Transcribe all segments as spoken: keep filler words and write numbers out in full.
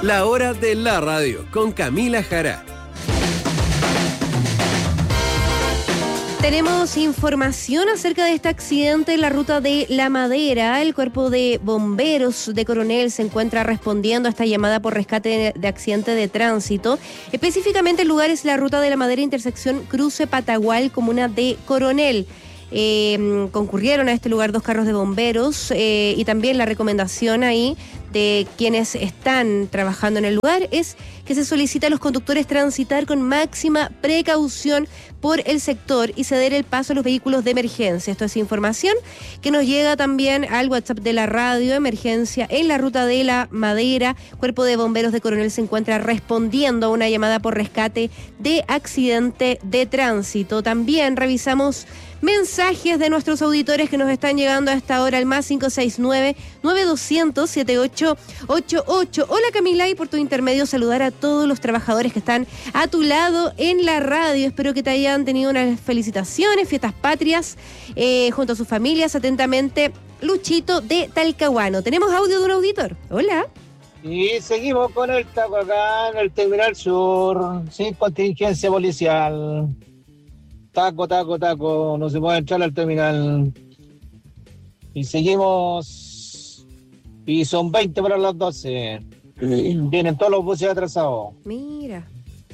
La hora de la radio con Camila Jara. Tenemos información acerca de este accidente en la ruta de La Madera. El cuerpo de bomberos de Coronel se encuentra respondiendo a esta llamada por rescate de, de accidente de tránsito. Específicamente el lugar es la ruta de La Madera, intersección Cruce Patagual, comuna de Coronel. Eh, concurrieron a este lugar dos carros de bomberos eh, y también la recomendación ahí de quienes están trabajando en el lugar es que se solicita a los conductores transitar con máxima precaución por el sector y ceder el paso a los vehículos de emergencia. Esto es información que nos llega también al WhatsApp de la radio. Emergencia en la ruta de La Madera. Cuerpo de bomberos de Coronel se encuentra respondiendo a una llamada por rescate de accidente de tránsito. También revisamos mensajes de nuestros auditores que nos están llegando a esta hora al más cinco seis nueve, nueve dos cero cero, siete ocho ocho ocho. Hola Camila, y por tu intermedio saludar a todos los trabajadores que están a tu lado en la radio. Espero que te hayan tenido unas felicitaciones, fiestas patrias, eh, junto a sus familias. Atentamente, Luchito de Talcahuano. Tenemos audio de un auditor. Hola. Y seguimos con el taco acá en el Terminal Sur, sin contingencia policial. Taco, taco, taco, no se puede entrar al terminal. Y seguimos. Y son veinte para las doce. Vienen todos los buses atrasados. Mira.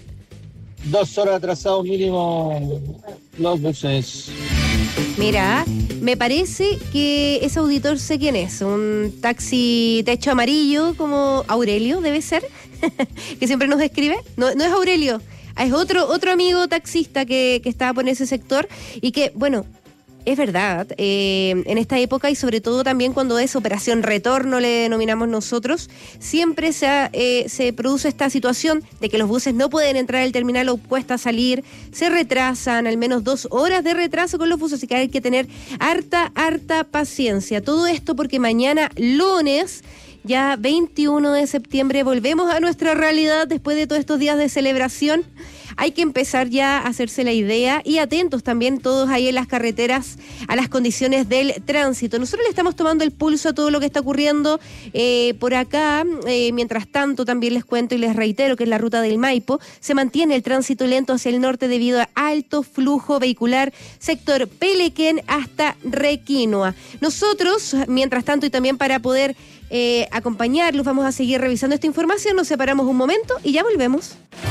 Dos horas atrasados mínimo los buses. Mira, me parece que ese auditor sé quién es. Un taxi techo amarillo como Aurelio, debe ser. Que siempre nos describe. No, no es Aurelio. Es otro otro amigo taxista que, que estaba por ese sector y que, bueno, es verdad, eh, en esta época y sobre todo también cuando es operación retorno, le denominamos nosotros, siempre se, ha, eh, se produce esta situación de que los buses no pueden entrar al terminal o cuesta salir, se retrasan, al menos dos horas de retraso con los buses, así que hay que tener harta, harta paciencia. Todo esto porque mañana, lunes, ya veintiuno de septiembre, volvemos a nuestra realidad después de todos estos días de celebración. Hay que empezar ya a hacerse la idea y atentos también todos ahí en las carreteras a las condiciones del tránsito. Nosotros le estamos tomando el pulso a todo lo que está ocurriendo eh, por acá. Eh, mientras tanto, también les cuento y les reitero que en la ruta del Maipo se mantiene el tránsito lento hacia el norte debido a alto flujo vehicular, sector Pelequén hasta Requinoa. Nosotros, mientras tanto, y también para poder eh, acompañarlos, vamos a seguir revisando esta información. Nos separamos un momento y ya volvemos.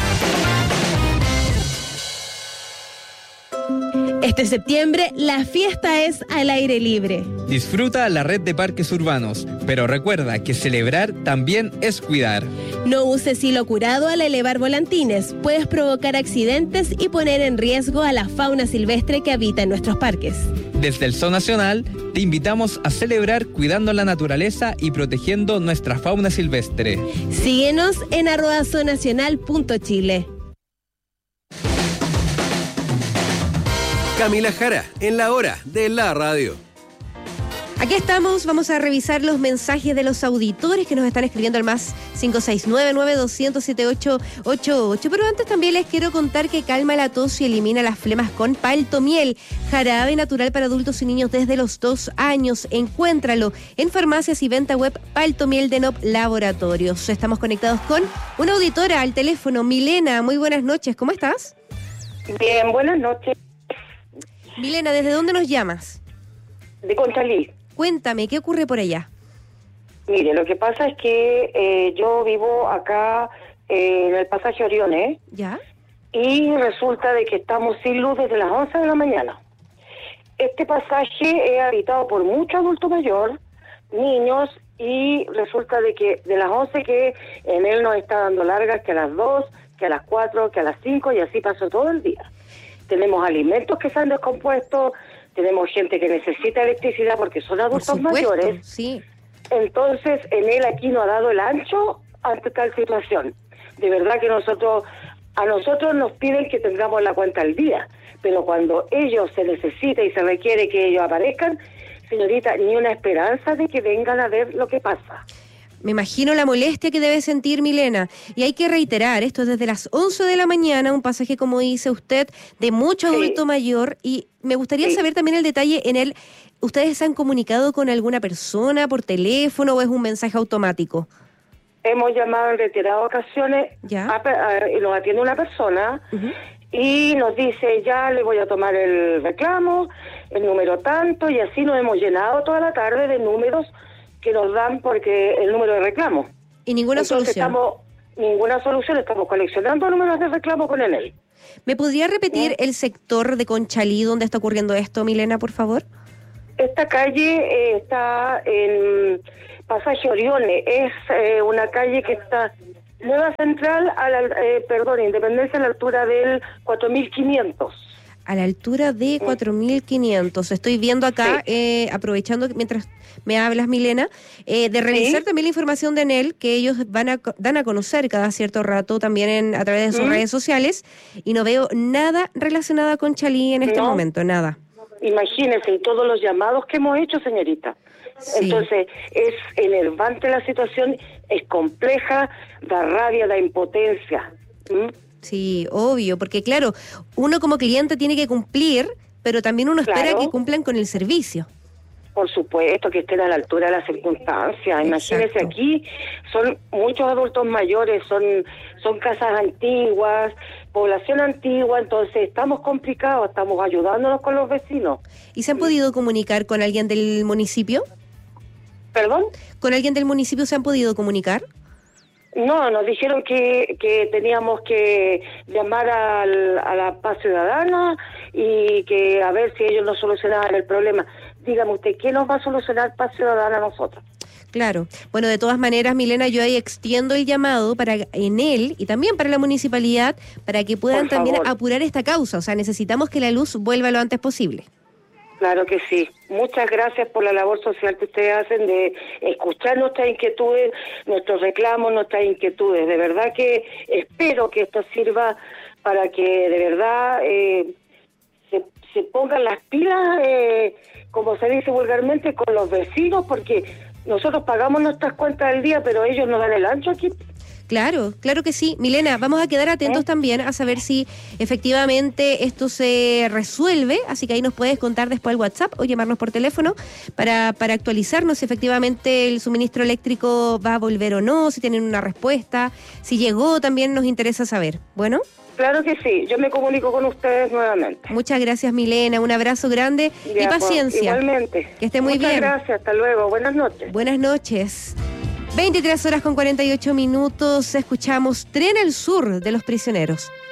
Este septiembre, la fiesta es al aire libre. Disfruta la red de parques urbanos, pero recuerda que celebrar también es cuidar. No uses hilo curado al elevar volantines. Puedes provocar accidentes y poner en riesgo a la fauna silvestre que habita en nuestros parques. Desde el Zoo Nacional, te invitamos a celebrar cuidando la naturaleza y protegiendo nuestra fauna silvestre. Síguenos en arroba zoonacional punto chile. Camila Jara, en la hora de la radio. Aquí estamos, vamos a revisar los mensajes de los auditores que nos están escribiendo al más cinco seis nueve, nueve dos cero cero, siete ocho ocho ocho. Pero antes también les quiero contar que calma la tos y elimina las flemas con Paltomiel, jarabe natural para adultos y niños desde los dos años. Encuéntralo en farmacias y venta web Paltomiel de Nop Laboratorios. Estamos conectados con una auditora al teléfono, Milena. Muy buenas noches, ¿cómo estás? Bien, buenas noches. Milena, ¿desde dónde nos llamas? De Conchalí. Cuéntame, ¿qué ocurre por allá? Mire, lo que pasa es que eh, yo vivo acá eh, en el pasaje Oriones. ¿Ya? Y resulta de que estamos sin luz desde las once de la mañana. Este pasaje es habitado por mucho adulto mayor, niños, y resulta de que de las once que en él nos está dando largas, que a las dos, que a las cuatro, que a las cinco, y así pasó todo el día. Tenemos alimentos que se han descompuesto, tenemos gente que necesita electricidad porque son adultos Por supuesto, mayores. Sí. Entonces, en él aquí no ha dado el ancho ante tal situación. De verdad que nosotros, a nosotros nos piden que tengamos la cuenta al día, pero cuando ellos se necesita y se requiere que ellos aparezcan, señorita, ni una esperanza de que vengan a ver lo que pasa. Me imagino la molestia que debe sentir Milena. Y hay que reiterar, esto es desde las once de la mañana, un pasaje, como dice usted, de mucho adulto sí. mayor. Y me gustaría sí. saber también el detalle en él. ¿Ustedes se han comunicado con alguna persona por teléfono o es un mensaje automático? hemos llamado en reiteradas ocasiones, Ya. a, a, y nos atiende una persona Ujú. y nos dice, ya le voy a tomar el reclamo, el número tanto, y así nos hemos llenado toda la tarde de números que nos dan porque el número de reclamo. Y ninguna Entonces solución. estamos, ninguna solución, estamos coleccionando números de reclamo con Enel. ¿Me podría repetir el sector de Conchalí donde está ocurriendo esto, Milena, por favor? Esta calle eh, está en Pasaje Orione, es eh, una calle que está Nueva Central, a la, eh, perdón, Independencia a la altura del cuatro mil quinientos. A la altura de cuatro mil quinientos. Estoy viendo acá, eh, aprovechando que mientras me hablas, Milena, eh, de revisar Sí. también la información de Enel, que ellos van a, co- dan a conocer cada cierto rato también en, a través de sus ¿Mm? redes sociales, y no veo nada relacionado con Chalí en este No. momento, nada. Imagínense, y todos los llamados que hemos hecho, señorita. Sí. Entonces, es enervante la situación, es compleja, da rabia, da impotencia. ¿Mm? Sí, obvio, porque claro, uno como cliente tiene que cumplir, pero también uno espera Claro. que cumplan con el servicio. Por supuesto, que estén a la altura de las circunstancias. Imagínense, Exacto. aquí son muchos adultos mayores, son, son casas antiguas, población antigua, entonces estamos complicados, estamos ayudándonos con los vecinos. ¿Y se han podido comunicar con alguien del municipio? ¿Perdón? ¿Con alguien del municipio se han podido comunicar? No, nos dijeron que, que teníamos que llamar al, a la Paz Ciudadana y que a ver si ellos nos solucionaban el problema. Dígame usted, ¿qué nos va a solucionar Paz Ciudadana a nosotros? Claro. Bueno, de todas maneras, Milena, yo ahí extiendo el llamado para Enel y también para la municipalidad para que puedan Por también favor. apurar esta causa. O sea, necesitamos que la luz vuelva lo antes posible. Claro que sí. Muchas gracias por la labor social que ustedes hacen de escuchar nuestras inquietudes, nuestros reclamos, nuestras inquietudes. De verdad que espero que esto sirva para que de verdad eh, se, se pongan las pilas, eh, como se dice vulgarmente, con los vecinos, porque nosotros pagamos nuestras cuentas del día, pero ellos nos dan el ancho aquí. Claro, claro que sí. Milena, vamos a quedar atentos ¿Eh? también a saber si efectivamente esto se resuelve, así que ahí nos puedes contar después al WhatsApp o llamarnos por teléfono para, para actualizarnos si efectivamente el suministro eléctrico va a volver o no, si tienen una respuesta, si llegó, también nos interesa saber. Bueno, Claro que sí, yo me comunico con ustedes nuevamente. muchas gracias, Milena, un abrazo grande y Ya, pues, paciencia. igualmente. Que esté muy Muchas bien. gracias, hasta luego, buenas noches. Buenas noches. veintitrés horas con cuarenta y ocho minutos, escuchamos Tren al Sur de Los Prisioneros.